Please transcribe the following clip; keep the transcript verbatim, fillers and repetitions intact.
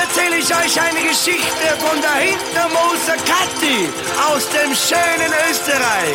erzähle ich euch eine Geschichte von der Hintermoser Kathi aus dem schönen Österreich.